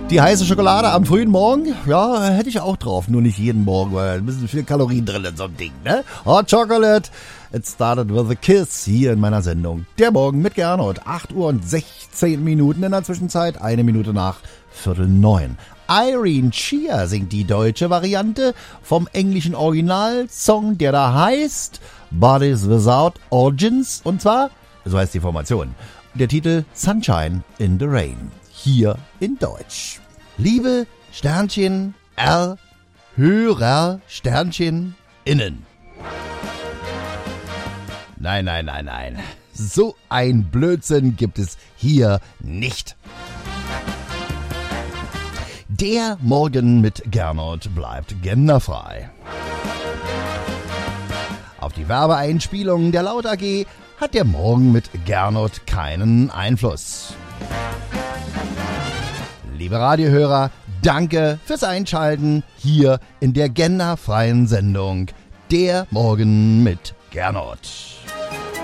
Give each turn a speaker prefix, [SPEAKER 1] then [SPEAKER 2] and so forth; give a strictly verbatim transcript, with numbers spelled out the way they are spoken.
[SPEAKER 1] Die heiße Schokolade am frühen Morgen, ja, hätte ich auch drauf. Nur nicht jeden Morgen, weil ein bisschen viel Kalorien drin in so einem Ding, ne? Hot Chocolate, it started with a kiss, hier in meiner Sendung. Der Morgen mit Gernot, acht Uhr und sechzehn Minuten in der Zwischenzeit, eine Minute nach Viertel neun. Irene Chia singt die deutsche Variante vom englischen Originalsong, der da heißt Bodies Without Origins, und zwar, so heißt die Formation, der Titel Sunshine in the Rain. Hier in Deutsch. Liebe Sternchen R, Hörer Sternchen innen. Nein, nein, nein, nein. So ein Blödsinn gibt es hier nicht. Der Morgen mit Gernot bleibt genderfrei. Auf die Werbeeinspielung der Laut A G hat der Morgen mit Gernot keinen Einfluss. Liebe Radiohörer, danke fürs Einschalten hier in der genderfreien Sendung Der Morgen mit Gernot.